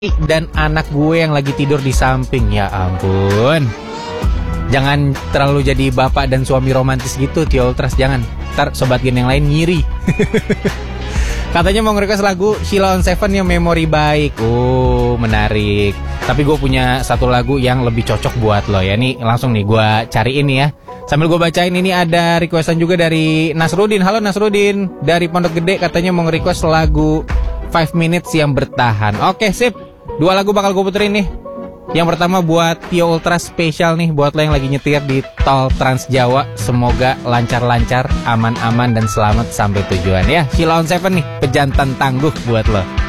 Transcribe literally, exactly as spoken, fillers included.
dan anak gue yang lagi tidur di samping. Ya ampun, jangan terlalu jadi bapak dan suami romantis gitu, Tio Ultras, jangan. Ntar sobat gen yang lain ngiri. Katanya mau nge-request lagu Sheila on Seven yang memori baik. Oh, menarik. Tapi gue punya satu lagu yang lebih cocok buat lo ya. Nih langsung nih gue cariin nih ya. Sambil gue bacain, ini ada requestan juga dari Nasrudin. Halo Nasrudin, dari Pondok Gede, katanya mau nge-request lagu Five Minutes yang bertahan. Oke sip, dua lagu bakal gue puterin nih. Yang pertama buat Tio Ultras spesial nih, buat lo yang lagi nyetir di tol Trans Jawa. Semoga lancar-lancar, aman-aman dan selamat sampai tujuan ya. Sheila on Seven nih, pejantan tangguh buat lo.